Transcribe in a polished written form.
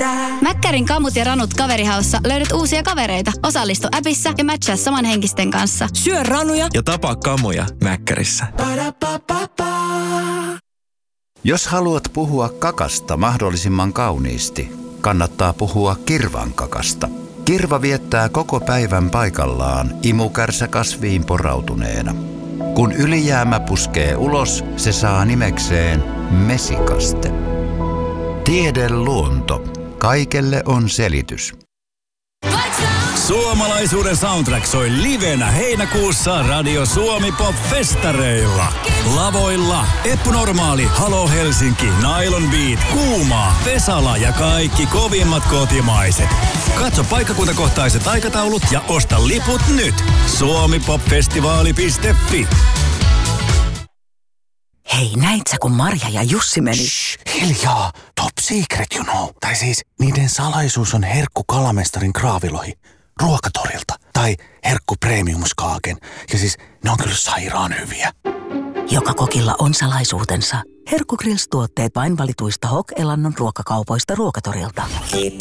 Mäkkärin kamut ja ranut kaverihaussa löydät uusia kavereita. Osallistu appissa ja matchaa samanhenkisten kanssa. Syö ranuja ja tapaa kamuja Mäkkärissä. Jos haluat puhua kakasta mahdollisimman kauniisti, kannattaa puhua kirvan kakasta. Kirva viettää koko päivän paikallaan imukärsä kasviin porautuneena. Kun ylijäämä puskee ulos, se saa nimekseen mesikaste. Tiede luonto. Kaikelle on selitys. Suomalaisuuden soundtrack soi livenä heinäkuussa Radio Suomi Pop-festareilla. Lavoilla Eppu Normaali, Halo Helsinki, Nylon Beat, Kuumaa, Vesala ja kaikki kovimmat kotimaiset. Katso paikkakuntakohtaiset aikataulut ja osta liput nyt. suomipopfestivaali.fi. Hei, näit sä kun Marja ja Jussi meni? Shh, hiljaa. Top secret, you know. Tai siis niiden salaisuus on herkku kalamestarin kraavilohi. Ruokatorilta. Tai herkku premiumskaaken. Ja siis ne on kyllä sairaan hyviä. Joka kokilla on salaisuutensa. Herkku Grills-tuotteet vain valituista Hok-elannon ruokakaupoista Ruokatorilta.